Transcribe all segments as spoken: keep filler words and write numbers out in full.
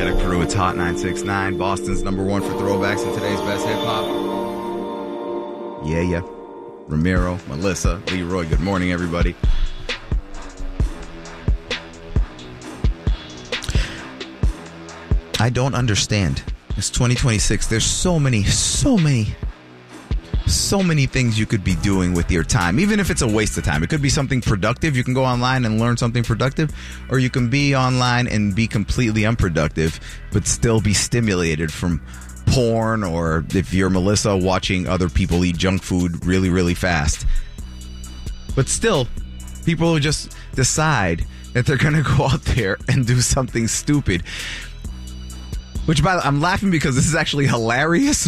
Get a Crew. It's Hot nine six nine, Boston's number one for throwbacks and today's best hip-hop. Yeah, yeah. Ramiro, Melissa, Leroy, good morning, everybody. I don't understand. It's twenty twenty-six. There's so many, so many, so many things you could be doing with your time, even if it's a waste of time. It could be something productive. You can go online and learn something productive, or you can be online and be completely unproductive, but still be stimulated from porn, or if you're Melissa, watching other people eat junk food really, really fast. But still, people who just decide that they're going to go out there and do something stupid. Which, by the way, I'm laughing because this is actually hilarious,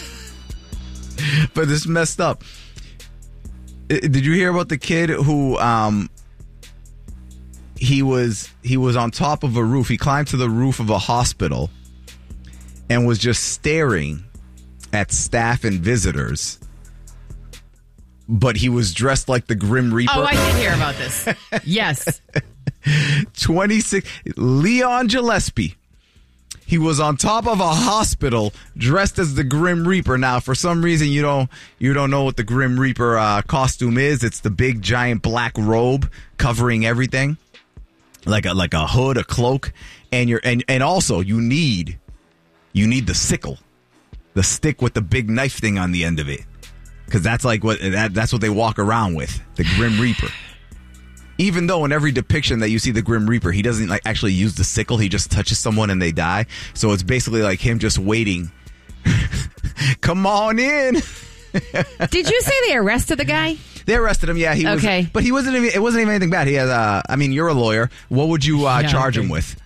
but it's messed up. Did you hear about the kid who um, he was he was on top of a roof? He climbed to the roof of a hospital and was just staring at staff and visitors. But he was dressed like the Grim Reaper. Oh, I did hear about this. Yes. twenty-six Leon Gillespie. He was on top of a hospital dressed as the Grim Reaper. Now, for some reason, you don't you don't know what the Grim Reaper uh, costume is. It's the big giant black robe covering everything, like a like a hood, a cloak, and you're and, and also you need you need the sickle, the stick with the big knife thing on the end of it, because that's like what that, that's what they walk around with, the Grim Reaper. Even though in every depiction that you see the Grim Reaper, he doesn't like actually use the sickle. He just touches someone and they die. So it's basically like him just waiting. Come on in. Did you say they arrested the guy? They arrested him. Yeah, he was. Okay. But he wasn't. Even, it wasn't even anything bad. He had. Uh, I mean, you're a lawyer. What would you uh, Yeah, charge okay. him with?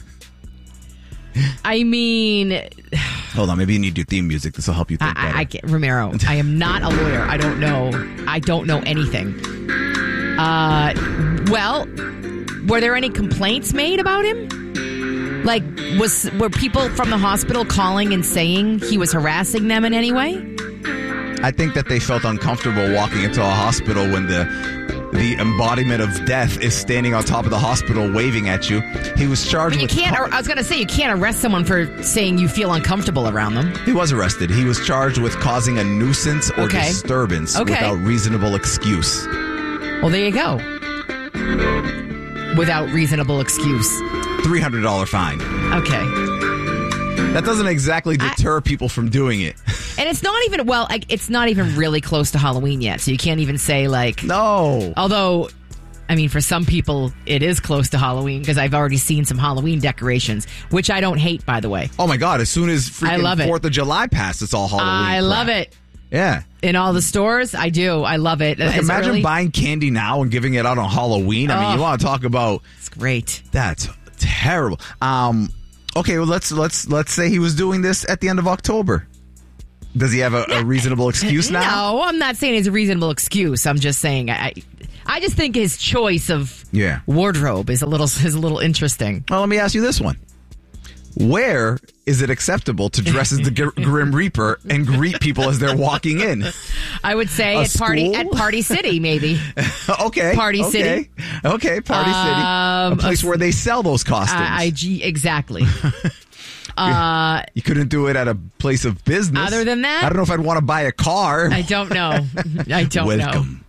I mean, Hold on. Maybe you need your theme music. This will help you think I, better. I, I can't, Romero, I am not a lawyer. I don't know. I don't know anything. Uh, well, were there any complaints made about him? Like, was were people from the hospital calling and saying he was harassing them in any way? I think that they felt uncomfortable walking into a hospital when the the embodiment of death is standing on top of the hospital waving at you. He was charged But you with... can't. I was going to say you can't arrest someone for saying you feel uncomfortable around them. He was arrested. He was charged with causing a nuisance or Okay. disturbance Okay. without reasonable excuse. Well, there you go. Without reasonable excuse. three hundred dollars fine. Okay. That doesn't exactly deter I, people from doing it. And it's not even, well, like, it's not even really close to Halloween yet, so you can't even say, like... No. Although, I mean, for some people, it is close to Halloween, because I've already seen some Halloween decorations, which I don't hate, by the way. Oh, my God. As soon as I love freaking it. fourth of July passed, it's all Halloween I crap. love it. Yeah. In all the stores, I do. I love it. Like, Is it imagine really? buying candy now and giving it out on Halloween. I mean, Oh. you want to talk about... It's great. That's terrible. Um, okay, well, let's let's let's say he was doing this at the end of October. Does he have a, a reasonable excuse now? No, I'm not saying it's a reasonable excuse. I'm just saying I, I just think his choice of Yeah. wardrobe is a little is a little interesting. Well, let me ask you this one. Where is it acceptable to dress as the Gr- Grim Reaper and greet people as they're walking in? I would say A at party school? at Party City, maybe. Okay. Party okay. City. Okay, Party Um, City. A place a- where they sell those costumes. I, I G exactly. Uh, you couldn't do it at a place of business. Other than that? I don't know if I'd want to buy a car. I don't know. I don't Welcome.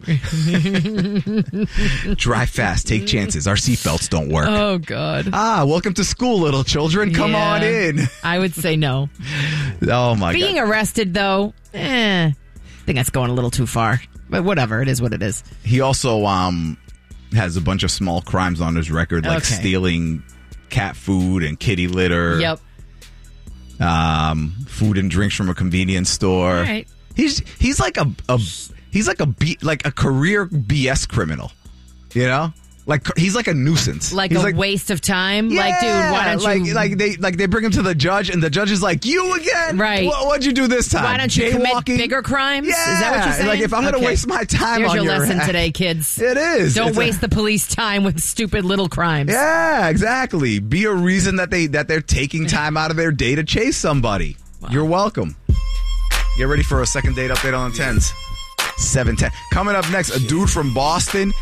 Drive fast. Take chances. Our seatbelts don't work. know. Oh God. Ah, welcome to school, little children. Come Yeah. on in. I would say no. Oh, my Being God. arrested, though, eh, I think that's going a little too far. But whatever, it is what it is. He also um has a bunch of small crimes on his record, like Okay. stealing cat food and kitty litter. Yep. Um, food and drinks from a convenience store. All right. He's he's like a, a he's like a B, like a career B S criminal, you know. Like he's like a nuisance. Like he's a waste of time. Like, dude, why don't like, you? Like they like they bring him to the judge, and the judge is like, "You again? Right. What, what'd you do this time? Why don't you commit Jaywalking? bigger crimes? Yeah. Is that what you're saying? Like if I'm gonna Okay. waste my time Here's on your your lesson act- today, kids. It is. Don't It's a- waste the police time with stupid little crimes. Yeah, exactly. Be a reason that they that they're taking time out of their day to chase somebody. You're welcome. Get ready for a second date update on the tens. seven ten. Coming up next, a dude from Boston